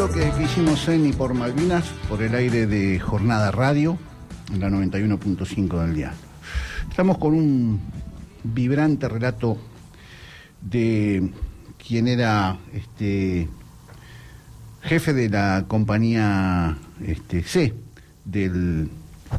lo que hicimos en y por Malvinas, por el aire de Jornada Radio, en la 91.5 del día. Estamos con un vibrante relato de quien era jefe de la compañía C del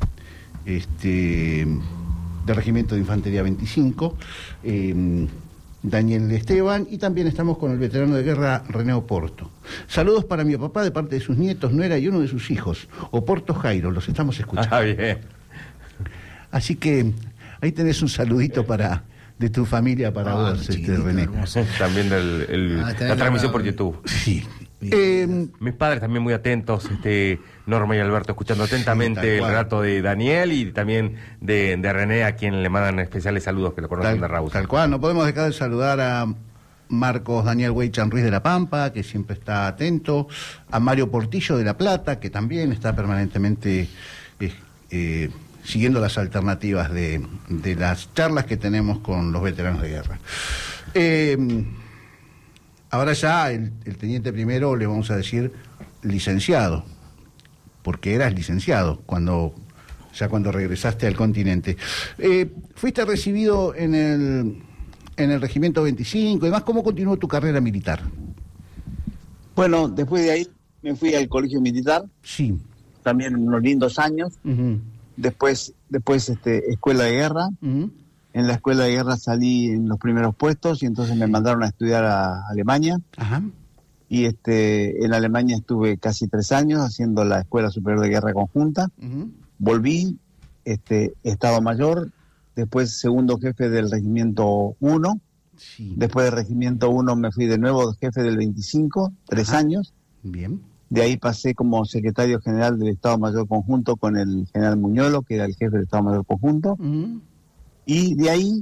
Regimiento de Infantería 25, Daniel Esteban, y también estamos con el veterano de guerra René Oporto. Saludos para mi papá de parte de sus nietos, nuera y uno de sus hijos, Oporto Jairo, los estamos escuchando. Ah, bien. Así que ahí tenés un saludito de tu familia para vos, René. Hermoso. También la transmisión por YouTube. Sí. Mis padres también muy atentos, Norma y Alberto, escuchando atentamente el relato de Daniel y también de René, a quien le mandan especiales saludos, que lo conocen de Raúl. Tal cual, no podemos dejar de saludar a Marcos Daniel Weichan Ruiz de La Pampa, que siempre está atento, a Mario Portillo de La Plata, que también está permanentemente siguiendo las alternativas de las charlas que tenemos con los veteranos de guerra. Ahora ya el teniente primero le vamos a decir licenciado, porque eras licenciado cuando regresaste al continente. Fuiste recibido en el Regimiento 25, y demás. ¿Cómo continuó tu carrera militar? Bueno, después de ahí me fui al colegio militar. Sí. También unos lindos años. Uh-huh. Después escuela de guerra. Uh-huh. En la escuela de guerra salí en los primeros puestos y entonces me mandaron a estudiar a Alemania. Ajá. Y en Alemania estuve casi 3 años haciendo la Escuela Superior de Guerra Conjunta. Uh-huh. Volví, Estado Mayor, después segundo jefe del Regimiento 1. Sí. Después del Regimiento 1 me fui de nuevo jefe del 25, 3 Ajá. años. Bien. De ahí pasé como secretario general del Estado Mayor Conjunto con el general Muñolo, que era el jefe del Estado Mayor Conjunto. Uh-huh. Y de ahí,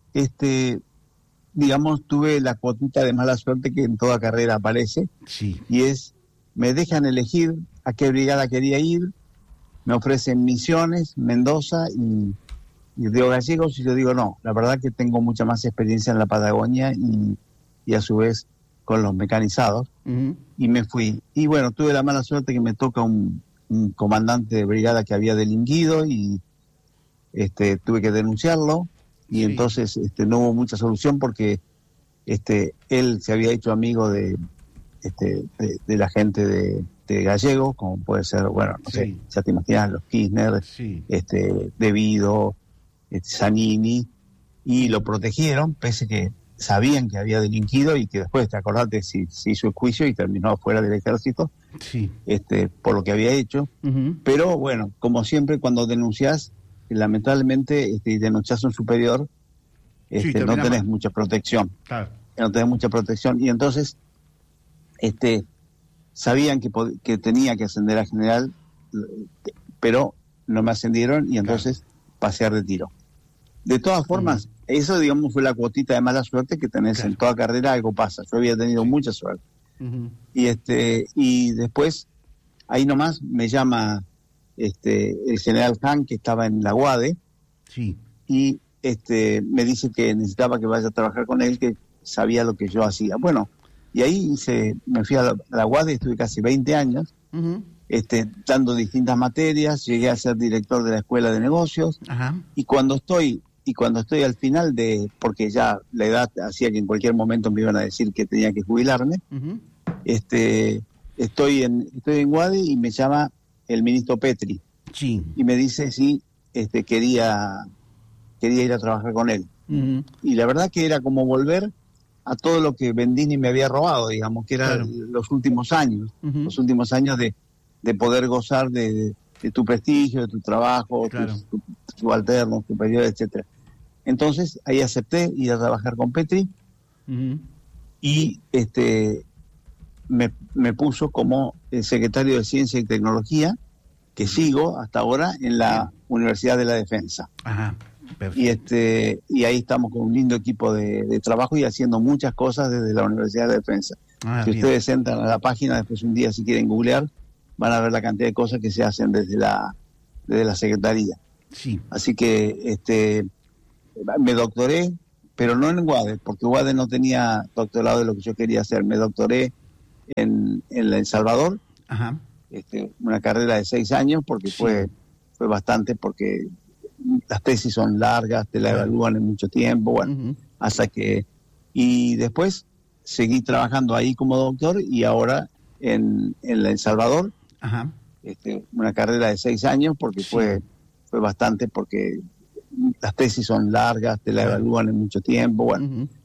digamos, tuve la cuotita de mala suerte que en toda carrera aparece. Sí. Y me dejan elegir a qué brigada quería ir, me ofrecen Misiones, Mendoza y Río Gallegos, y yo digo, no, la verdad que tengo mucha más experiencia en la Patagonia y a su vez con los mecanizados. Uh-huh. Y me fui. Y bueno, tuve la mala suerte que me toca un comandante de brigada que había delinquido y tuve que denunciarlo. Y Sí. entonces no hubo mucha solución porque él se había hecho amigo de la gente de Gallegos, como puede ser, bueno, no Sí. sé, ya te imaginas, los Kirchner, Sí. Devido, Zanini, y lo protegieron, pese que sabían que había delinquido y que después, te acordate, se hizo el juicio y terminó fuera del ejército, Sí. por lo que había hecho. Uh-huh. Pero bueno, como siempre, cuando denunciás, lamentablemente, denunciás a un superior, Sí, no termina tenés mal. mucha protección. Claro. No tenés mucha protección. Y entonces, sabían que tenía que ascender a general, pero no me ascendieron y entonces pasé a retiro. De todas formas, eso, digamos, fue la cuotita de mala suerte que tenés. Claro. En toda carrera, algo pasa. Yo había tenido mucha suerte. Uh-huh. Y después, ahí nomás, me llama el general Han, que estaba en la UADE, Sí. y me dice que necesitaba que vaya a trabajar con él, que sabía lo que yo hacía. Bueno, y ahí me fui a la UADE, estuve casi 20 años, Uh-huh. dando distintas materias, llegué a ser director de la Escuela de Negocios, Ajá. y cuando estoy al final porque ya la edad hacía que en cualquier momento me iban a decir que tenía que jubilarme, Uh-huh. estoy en UADE y me llama el ministro Petri, Sí. y me dice si quería ir a trabajar con él. Uh-huh. Y la verdad que era como volver a todo lo que Bendini me había robado, digamos, que era Claro. los últimos años, Uh-huh. los últimos años de poder gozar de tu prestigio, de tu trabajo, Claro. tus subalternos, superiores, etcétera. Entonces ahí acepté ir a trabajar con Petri Uh-huh. y me puso como el secretario de Ciencia y Tecnología, que sigo hasta ahora en la Universidad de la Defensa. Ajá. Perfecto. Y ahí estamos con un lindo equipo de trabajo y haciendo muchas cosas desde la Universidad de Defensa. Si Bien. ustedes entran a la página, después un día si quieren googlear, van a ver la cantidad de cosas que se hacen desde la Secretaría. Sí. Así que me doctoré, pero no en UADE, porque UADE no tenía doctorado de lo que yo quería hacer. Me doctoré en El Salvador, Ajá. Una carrera de 6 años, porque fue bastante, porque las tesis son largas, te la evalúan en mucho tiempo, bueno, hasta que... Y después seguí trabajando ahí como doctor y ahora en El Salvador, Ajá. Una carrera de 6 años, porque fue bastante, porque las tesis son largas, te la evalúan en mucho tiempo, bueno,